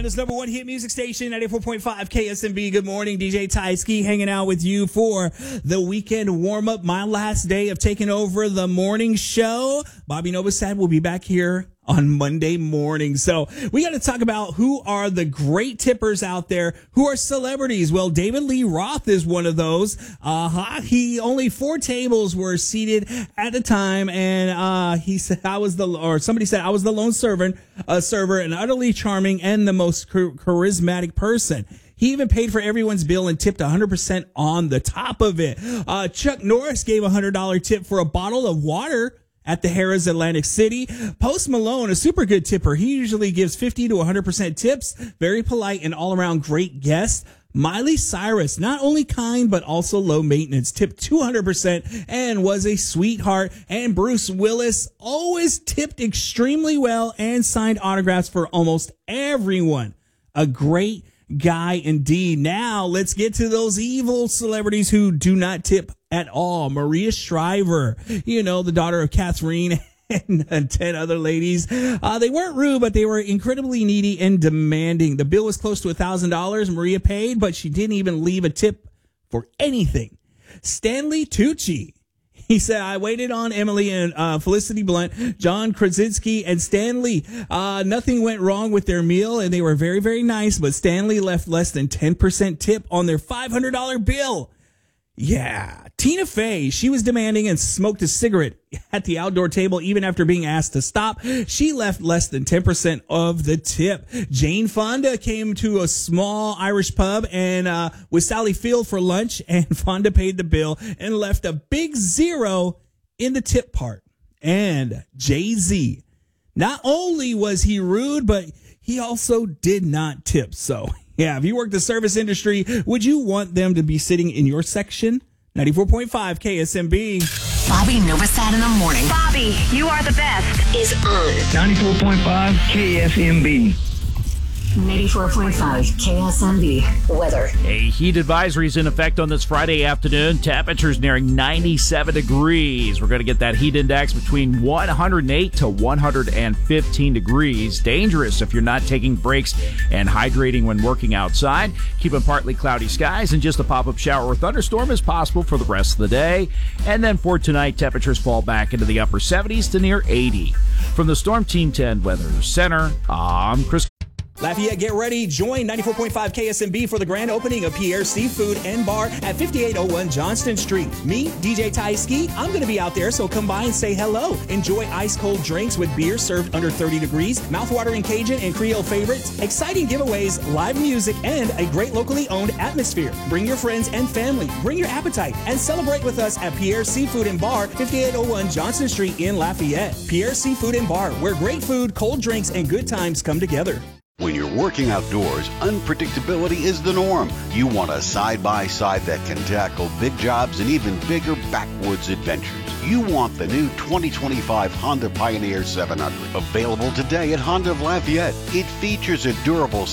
This number one hit music station, 94.5 KSMB. Good morning, DJ Tyski hanging out with you for the weekend warm-up. My last day of taking over the morning show. Bobby Novosad will be back here on Monday morning. So we got to talk about who are the great tippers out there, who are celebrities. Well, David Lee Roth is one of those. He only 4 tables were seated at the time, and he said somebody said I was the lone server, and utterly charming and the most charismatic person. He even paid for everyone's bill and tipped 100% on the top of it. Chuck Norris gave a $100 tip for a bottle of water at the Harrah's Atlantic City. Post Malone, a super good tipper. He usually gives 50 to 100% tips. Very polite and all around great guest. Miley Cyrus, not only kind, but also low maintenance, tipped 200% and was a sweetheart. And Bruce Willis always tipped extremely well and signed autographs for almost everyone. A great guy indeed. Now let's get to those evil celebrities who do not tip at all. Maria Shriver, the daughter of Catherine and 10 other ladies. They weren't rude, but they were incredibly needy and demanding. The bill was close to $1,000. Maria paid, but she didn't even leave a tip for anything. Stanley Tucci. He said, I waited on Emily and Felicity Blunt, John Krasinski, and Stanley. Nothing went wrong with their meal, and they were very, very nice, but Stanley left less than 10% tip on their $500 bill. Yeah. Tina Fey, she was demanding and smoked a cigarette at the outdoor table even after being asked to stop. She left less than 10% of the tip. Jane Fonda came to a small Irish pub and with Sally Field for lunch, and Fonda paid the bill and left a big 0 in the tip part. And Jay-Z, not only was he rude, but he also did not tip. So yeah, if you work the service industry, would you want them to be sitting in your section? 94.5 KSMB. Bobby Novosad in the morning. Bobby, you are the best. Is on 94.5 KSMB. 94.5 KSMB. Weather. A heat advisory is in effect on this Friday afternoon. Temperatures nearing 97 degrees. We're going to get that heat index between 108 to 115 degrees. Dangerous if you're not taking breaks and hydrating when working outside. Keeping partly cloudy skies and just a pop-up shower or thunderstorm is possible for the rest of the day. And then for tonight, temperatures fall back into the upper 70s to near 80. From the Storm Team 10 Weather Center, I'm Chris. Lafayette, get ready. Join 94.5 KSMB for the grand opening of Pierre's Seafood and Bar at 5801 Johnston Street. Me, DJ Tyski, I'm going to be out there, so come by and say hello. Enjoy ice-cold drinks with beer served under 30 degrees, mouthwatering Cajun and Creole favorites, exciting giveaways, live music, and a great locally owned atmosphere. Bring your friends and family. Bring your appetite and celebrate with us at Pierre's Seafood and Bar, 5801 Johnston Street in Lafayette. Pierre's Seafood and Bar, where great food, cold drinks, and good times come together. When you're working outdoors, unpredictability is the norm. You want a side-by-side that can tackle big jobs and even bigger backwoods adventures. You want the new 2025 Honda Pioneer 700, available today at Honda of Lafayette. It features a durable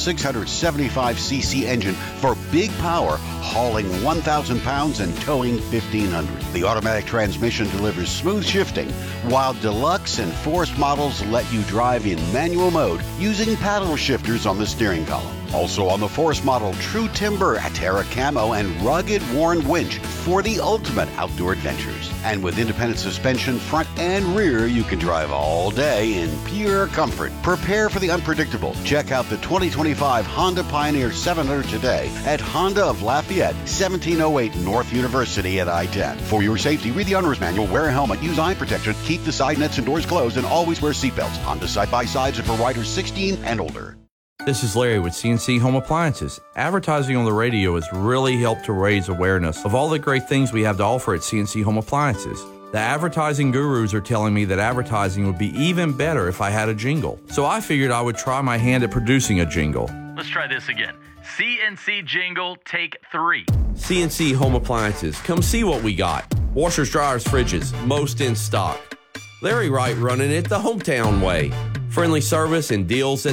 675cc engine for big power, hauling 1,000 pounds and towing 1,500. The automatic transmission delivers smooth shifting, while Deluxe and Forest models let you drive in manual mode using paddle shifters on the steering column. Also on the Forest model, true timber, Terra Camo, and rugged worn winch for the ultimate outdoor adventures. And with independent suspension, front and rear, you can drive all day in pure comfort. Prepare for the unpredictable. Check out the 2025 Honda Pioneer 700 today at Honda of Lafayette, 1708 North University at I-10. For your safety, read the owner's manual, wear a helmet, use eye protection, keep the side nets and doors closed, and always wear seatbelts. Honda side-by-sides are for riders 16 and older. This is Larry with CNC Home Appliances. Advertising on the radio has really helped to raise awareness of all the great things we have to offer at CNC Home Appliances. The advertising gurus are telling me that advertising would be even better if I had a jingle. So I figured I would try my hand at producing a jingle. Let's try this again. CNC jingle, take 3. CNC Home Appliances. Come see what we got. Washers, dryers, fridges, most in stock. Larry Wright running it the hometown way. Friendly service and deals that